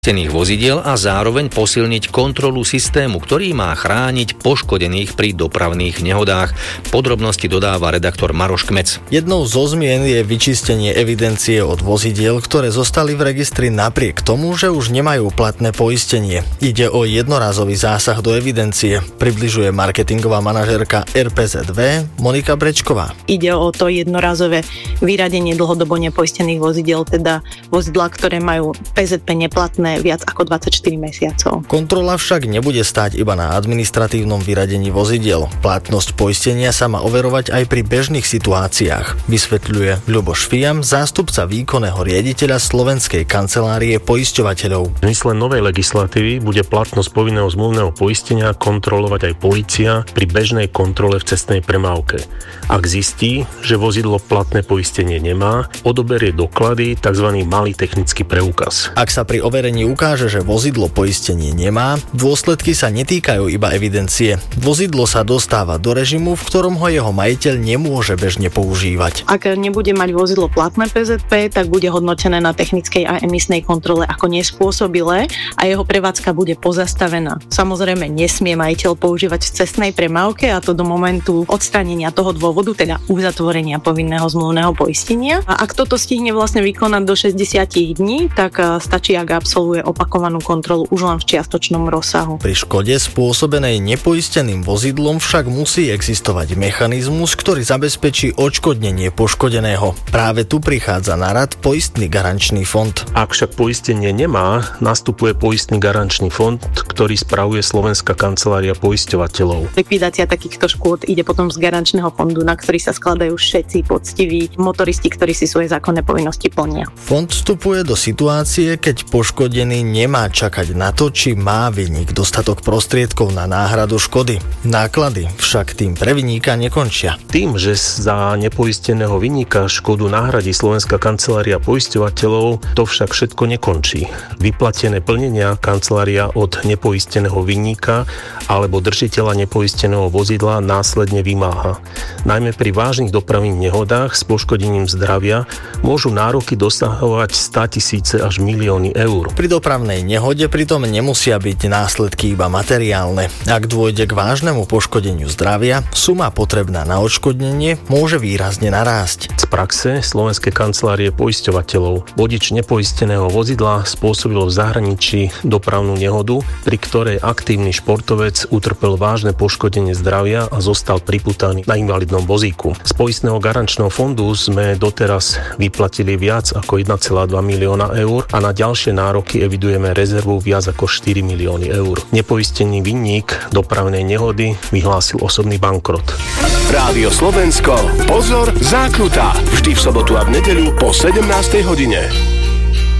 poistených vozidiel a zároveň posilniť kontrolu systému, ktorý má chrániť poškodených pri dopravných nehodách. Podrobnosti dodáva redaktor Maroš Kmec. Jednou zo zmien je vyčistenie evidencie od vozidiel, ktoré zostali v registri napriek tomu, že už nemajú platné poistenie. Ide o jednorázový zásah do evidencie, približuje marketingová manažérka RPZV Monika Brečková. Ide o to jednorázové vyradenie dlhodobo nepoistených vozidiel, teda vozidlá, ktoré majú PZP neplatné viac ako 24 mesiacov. Kontrola však nebude stáť iba na administratívnom vyradení vozidiel. Platnosť poistenia sa má overovať aj pri bežných situáciách, vysvetľuje Ľuboš Fiam, zástupca výkonného riaditeľa Slovenskej kancelárie poisťovateľov. V zmysle novej legislatívy bude platnosť povinného zmluvného poistenia kontrolovať aj polícia pri bežnej kontrole v cestnej premávke. Ak zistí, že vozidlo platné poistenie nemá, odoberie doklady, tzv. Malý technický preukaz. Ak sa pri overení ukáže, že vozidlo poistenie nemá, dôsledky sa netýkajú iba evidencie. Vozidlo sa dostáva do režimu, v ktorom ho jeho majiteľ nemôže bežne používať. Ak nebude mať vozidlo platné PZP, tak bude hodnotené na technickej a emisnej kontrole ako nespôsobilé a jeho prevádzka bude pozastavená. Samozrejme nesmie majiteľ používať v cestnej premávke, a to do momentu odstránenia toho dôvodu, teda uzatvorenia povinného zmluvného poistenia. A ak toto stihne vlastne vykonať do 60 dní, tak stačí, ak absolvuje opakovanú kontrolu už len v čiastočnom rozsahu. Pri škode spôsobenej nepoisteným vozidlom však musí existovať mechanizmus, ktorý zabezpečí odškodnenie poškodeného. Práve tu prichádza na rad poistný garančný fond. Ak však poistenie nemá, nastupuje poistný garančný fond, ktorý spravuje Slovenská kancelária poisťovateľov. Likvidácia takýchto škôd ide potom z garančného fondu, na ktorý sa skladajú všetci poctiví motoristi, ktorí si svoje zákonné povinnosti plnia. Fond vstupuje do situácie, keď poškodený nemá čakať na to, či má vinník dostatok prostriedkov na náhradu škody. Náklady však tým pre vinníka nekončia. Tým, že za nepoisteného vinníka škodu nahradí Slovenská kancelária poisťovateľov, to však všetko nekončí. Vyplatené plnenia kancelária od nepoisteného vinníka alebo držiteľa nepoisteného vozidla následne vymáha. Najmä pri vážnych dopravných nehodách s poškodením zdravia môžu nároky dosahovať 100 000 až milióny eur. Pri dopravnej nehode pritom nemusia byť následky iba materiálne. Ak dôjde k vážnemu poškodeniu zdravia, suma potrebná na odškodnenie môže výrazne narásť. Z praxe Slovenskej kancelárie poisťovateľov vodič nepoisteného vozidla spôsobil v zahraničí dopravnú nehodu, pri ktorej aktívny športovec utrpel vážne poškodenie zdravia a zostal pripútaný na invalidnom vozíku. Z poistného garančného fondu sme doteraz vyplatili viac ako 1,2 milióna eur a na ďalšie nároky evidujeme rezervu viac ako 4 milióny eur. Nepoistený vinník dopravnej nehody vyhlásil osobný bankrot. Rádio Slovensko, pozor, zákruta. Vždy v sobotu a v nedeľu po 17. hodine.